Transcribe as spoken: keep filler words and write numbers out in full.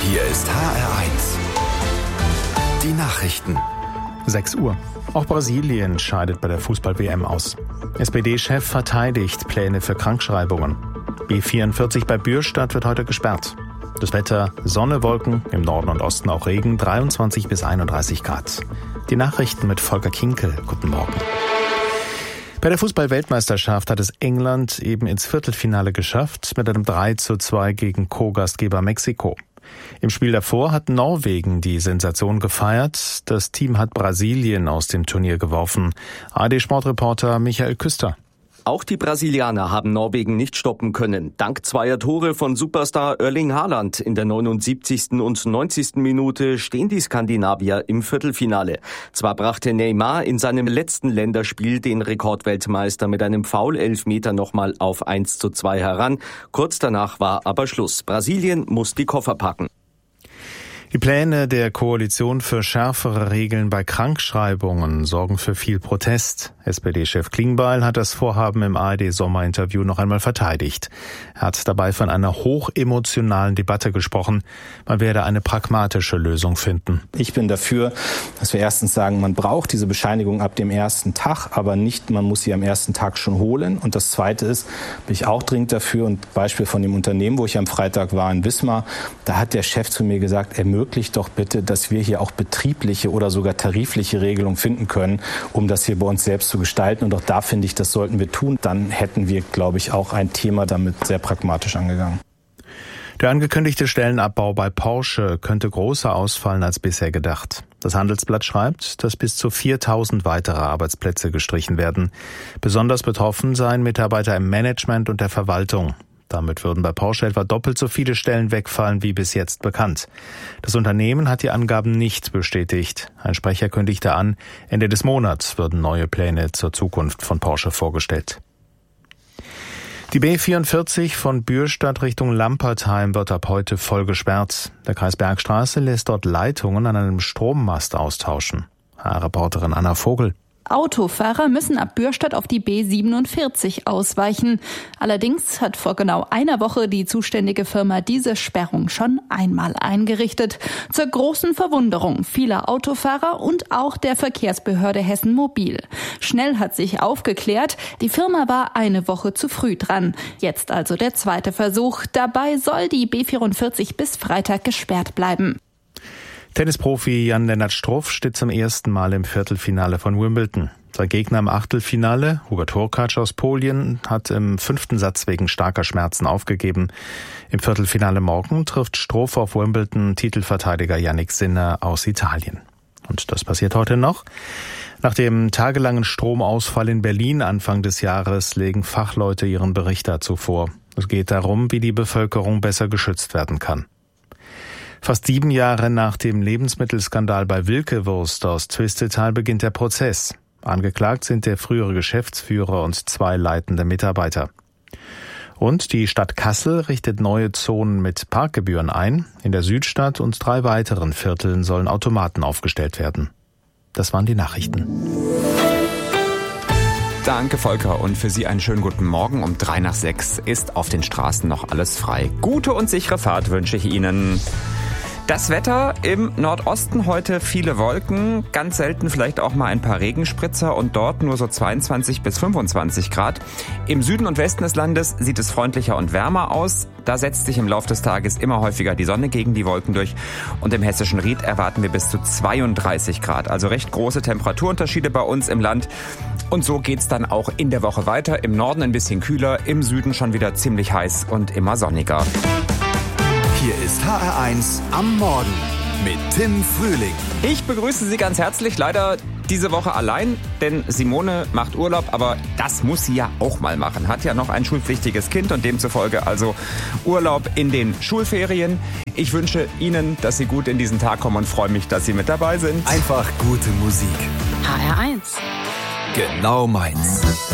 Hier ist H R eins. Die Nachrichten. sechs Uhr. Auch Brasilien scheidet bei der Fußball-W M aus. S P D-Chef verteidigt Pläne für Krankschreibungen. B vierundvierzig bei Bürstadt wird heute gesperrt. Das Wetter: Sonne, Wolken, im Norden und Osten auch Regen, dreiundzwanzig bis einunddreißig Grad. Die Nachrichten mit Volker Kinkel. Guten Morgen. Bei der Fußball-Weltmeisterschaft hat es England eben ins Viertelfinale geschafft mit einem drei zu zwei gegen Co-Gastgeber Mexiko. Im Spiel davor hat Norwegen die Sensation gefeiert. Das Team hat Brasilien aus dem Turnier geworfen. A R D-Sportreporter Michael Küster. Auch die Brasilianer haben Norwegen nicht stoppen können. Dank zweier Tore von Superstar Erling Haaland in der neunundsiebzigsten und neunzigsten Minute stehen die Skandinavier im Viertelfinale. Zwar brachte Neymar in seinem letzten Länderspiel den Rekordweltmeister mit einem Foul-Elfmeter nochmal auf eins zu zwei heran. Kurz danach war aber Schluss. Brasilien muss die Koffer packen. Die Pläne der Koalition für schärfere Regeln bei Krankschreibungen sorgen für viel Protest. S P D-Chef Klingbeil hat das Vorhaben im A R D-Sommerinterview noch einmal verteidigt. Er hat dabei von einer hochemotionalen Debatte gesprochen. Man werde eine pragmatische Lösung finden. Ich bin dafür, dass wir erstens sagen, man braucht diese Bescheinigung ab dem ersten Tag, aber nicht, man muss sie am ersten Tag schon holen. Und das Zweite ist, bin ich auch dringend dafür, und Beispiel von dem Unternehmen, wo ich am Freitag war in Wismar, da hat der Chef zu mir gesagt, er ermöglicht doch bitte, dass wir hier auch betriebliche oder sogar tarifliche Regelungen finden können, um das hier bei uns selbst zu gestalten. Und auch da finde ich, das sollten wir tun. Dann hätten wir, glaube ich, auch ein Thema damit sehr pragmatisch angegangen. Der angekündigte Stellenabbau bei Porsche könnte größer ausfallen als bisher gedacht. Das Handelsblatt schreibt, dass bis zu viertausend weitere Arbeitsplätze gestrichen werden. Besonders betroffen seien Mitarbeiter im Management und der Verwaltung. Damit würden bei Porsche etwa doppelt so viele Stellen wegfallen wie bis jetzt bekannt. Das Unternehmen hat die Angaben nicht bestätigt. Ein Sprecher kündigte an, Ende des Monats würden neue Pläne zur Zukunft von Porsche vorgestellt. Die B vierundvierzig von Bürstadt Richtung Lampertheim wird ab heute voll gesperrt. Der Kreis Bergstraße lässt dort Leitungen an einem Strommast austauschen. H R-Reporterin Anna Vogel. Autofahrer müssen ab Bürstadt auf die B siebenundvierzig ausweichen. Allerdings hat vor genau einer Woche die zuständige Firma diese Sperrung schon einmal eingerichtet. Zur großen Verwunderung vieler Autofahrer und auch der Verkehrsbehörde Hessen Mobil. Schnell hat sich aufgeklärt, die Firma war eine Woche zu früh dran. Jetzt also der zweite Versuch. Dabei soll die B vierundvierzig bis Freitag gesperrt bleiben. Tennisprofi Jan-Lennart Struff steht zum ersten Mal im Viertelfinale von Wimbledon. Sein Gegner im Achtelfinale, Hubert Hurkacz aus Polen, hat im fünften Satz wegen starker Schmerzen aufgegeben. Im Viertelfinale morgen trifft Struff auf Wimbledon Titelverteidiger Jannik Sinner aus Italien. Und das passiert heute noch. Nach dem tagelangen Stromausfall in Berlin Anfang des Jahres legen Fachleute ihren Bericht dazu vor. Es geht darum, wie die Bevölkerung besser geschützt werden kann. Fast sieben Jahre nach dem Lebensmittelskandal bei Wilke-Wurst aus Twistetal beginnt der Prozess. Angeklagt sind der frühere Geschäftsführer und zwei leitende Mitarbeiter. Und die Stadt Kassel richtet neue Zonen mit Parkgebühren ein. In der Südstadt und drei weiteren Vierteln sollen Automaten aufgestellt werden. Das waren die Nachrichten. Danke, Volker. Und für Sie einen schönen guten Morgen. Um drei nach sechs ist auf den Straßen noch alles frei. Gute und sichere Fahrt wünsche ich Ihnen. Das Wetter im Nordosten heute viele Wolken, ganz selten vielleicht auch mal ein paar Regenspritzer und dort nur so zweiundzwanzig bis fünfundzwanzig Grad. Im Süden und Westen des Landes sieht es freundlicher und wärmer aus. Da setzt sich im Laufe des Tages immer häufiger die Sonne gegen die Wolken durch. Und im hessischen Ried erwarten wir bis zu zweiunddreißig Grad. Also recht große Temperaturunterschiede bei uns im Land. Und so geht's dann auch in der Woche weiter. Im Norden ein bisschen kühler, im Süden schon wieder ziemlich heiß und immer sonniger. Hier ist H R eins am Morgen mit Tim Frühling. Ich begrüße Sie ganz herzlich, leider diese Woche allein, denn Simone macht Urlaub, aber das muss sie ja auch mal machen. Hat ja noch ein schulpflichtiges Kind und demzufolge also Urlaub in den Schulferien. Ich wünsche Ihnen, dass Sie gut in diesen Tag kommen und freue mich, dass Sie mit dabei sind. Einfach gute Musik. H R eins. Genau meins.